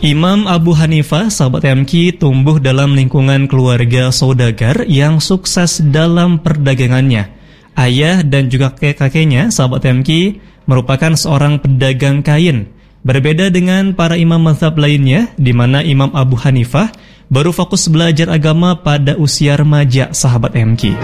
Imam Abu Hanifah, sahabat MQ, tumbuh dalam lingkungan keluarga saudagar yang sukses dalam perdagangannya. Ayah dan juga kakek-kakeknya, sahabat MQ, merupakan seorang pedagang kain. Berbeda dengan para imam mazhab lainnya, di mana Imam Abu Hanifah baru fokus belajar agama pada usia remaja, sahabat MQ.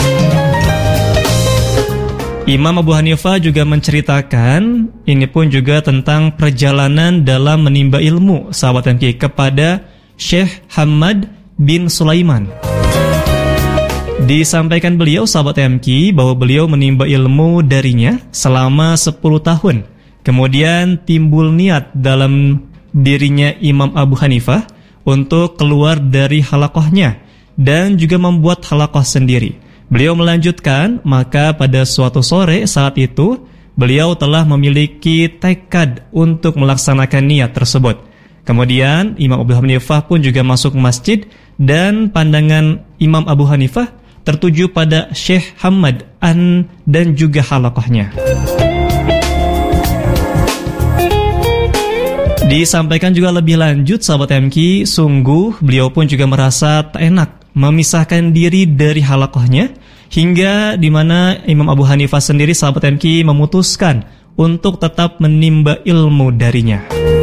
Imam Abu Hanifah juga menceritakan, ini pun juga tentang perjalanan dalam menimba ilmu, sahabat MQ, kepada Syekh Hamad bin Sulaiman. Disampaikan beliau, sahabat MQ, bahwa beliau menimba ilmu darinya selama 10 tahun. Kemudian timbul niat dalam dirinya Imam Abu Hanifah untuk keluar dari halaqahnya dan juga membuat halaqah sendiri. Beliau melanjutkan, maka pada suatu sore saat itu, beliau telah memiliki tekad untuk melaksanakan niat tersebut. Kemudian Imam Abu Hanifah pun juga masuk masjid dan pandangan Imam Abu Hanifah tertuju pada Syekh Hamad dan juga halaqahnya. Disampaikan juga lebih lanjut, sahabat MQ, sungguh beliau pun juga merasa tak enak memisahkan diri dari halaqahnya, hingga di mana Imam Abu Hanifah sendiri, sahabat MQ, memutuskan untuk tetap menimba ilmu darinya.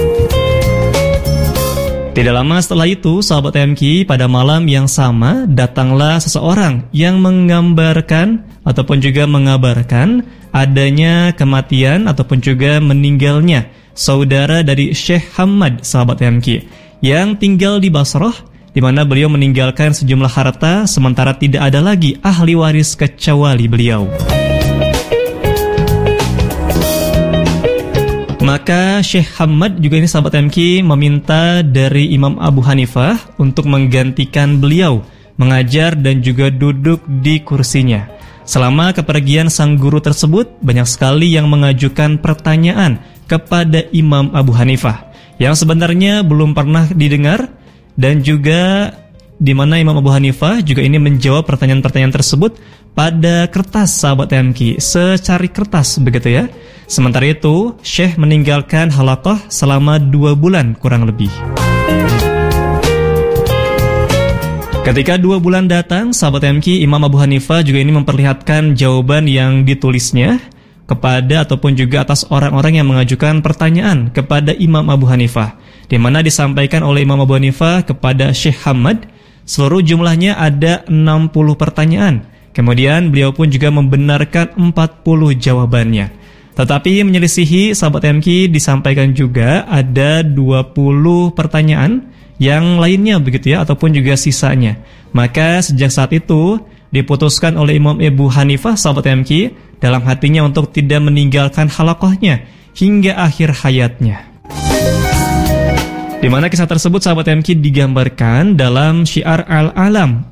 Tidak lama setelah itu, sahabat MQ, pada malam yang sama datanglah seseorang yang menggambarkan ataupun juga mengabarkan adanya kematian ataupun juga meninggalnya saudara dari Syekh Hamad, sahabat MQ, yang tinggal di Basrah, di mana beliau meninggalkan sejumlah harta sementara tidak ada lagi ahli waris kecuali beliau. Maka Syekh Hamad juga ini, sahabat MQ, meminta dari Imam Abu Hanifah untuk menggantikan beliau mengajar dan juga duduk di kursinya. Selama kepergian sang guru tersebut, banyak sekali yang mengajukan pertanyaan kepada Imam Abu Hanifah yang sebenarnya belum pernah didengar, dan juga di mana Imam Abu Hanifah juga ini menjawab pertanyaan-pertanyaan tersebut pada kertas, sahabat MQ, secari kertas begitu ya. Sementara itu, Syekh meninggalkan halaqah selama 2 bulan kurang lebih. Ketika 2 bulan datang, sahabat MQ, Imam Abu Hanifah juga ini memperlihatkan jawaban yang ditulisnya kepada ataupun juga atas orang-orang yang mengajukan pertanyaan kepada Imam Abu Hanifah, di mana disampaikan oleh Imam Abu Hanifah kepada Syekh Hamad. Seluruh jumlahnya ada 60 pertanyaan. Kemudian beliau pun juga membenarkan 40 jawabannya. Tetapi menyelisihi, sahabat MQ, disampaikan juga ada 20 pertanyaan yang lainnya begitu ya, ataupun juga sisanya. Maka sejak saat itu diputuskan oleh Imam Abu Hanifah, sahabat MQ, dalam hatinya untuk tidak meninggalkan halaqahnya hingga akhir hayatnya. Di mana kisah tersebut, sahabat MQ, digambarkan dalam Syiar Al-Alam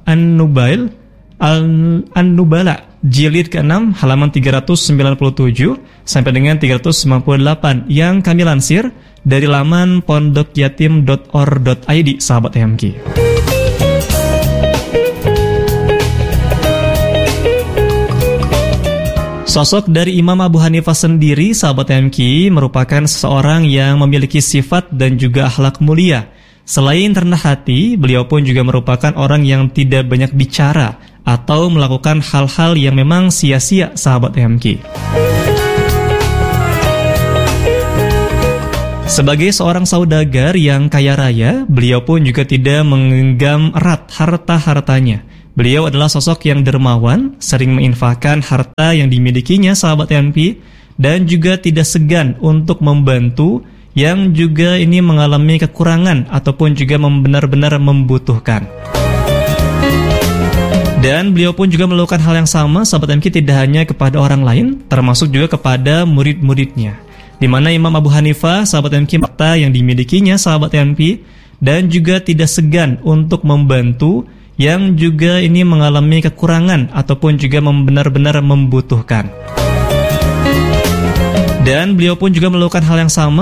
An-Nubala jilid ke-6 halaman 397 sampai dengan 398 yang kami lansir dari laman pondokyatim.or.id, sahabat MQ. Sosok dari Imam Abu Hanifah sendiri, sahabat MQ, merupakan seseorang yang memiliki sifat dan juga akhlak mulia. Selain rendah hati, beliau pun juga merupakan orang yang tidak banyak bicara atau melakukan hal-hal yang memang sia-sia, sahabat MQ. Sebagai seorang saudagar yang kaya raya, beliau pun juga tidak menggenggam erat harta-hartanya. Beliau adalah sosok yang dermawan, sering menginfakkan harta yang dimilikinya, sahabat MQ, dan juga tidak segan untuk membantu yang juga ini mengalami kekurangan ataupun juga benar-benar membutuhkan. Dan beliau pun juga melakukan hal yang sama, sahabat MQ, tidak hanya kepada orang lain, termasuk juga kepada murid-muridnya. Di mana Imam Abu Hanifah, sahabat MQ, harta yang dimilikinya, sahabat MQ, dan juga tidak segan untuk membantu yang juga ini mengalami kekurangan ataupun juga benar-benar membutuhkan. Dan beliau pun juga melakukan hal yang sama